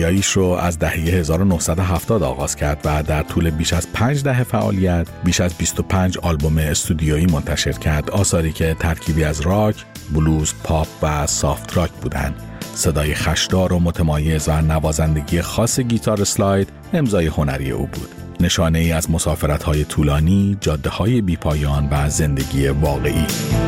کاریاییش رو از دهه 1970 آغاز کرد و در طول بیش از 5 دهه فعالیت بیش از 25 آلبوم استودیویی منتشر کرد، آثاری که ترکیبی از راک، بلوز، پاپ و سافت راک بودند. صدای خشدار و متمایز و نوازندگی خاص گیتار اسلاید امضای هنری او بود. نشانه ای از مسافرت‌های طولانی، جاده‌های بی‌پایان و زندگی واقعی.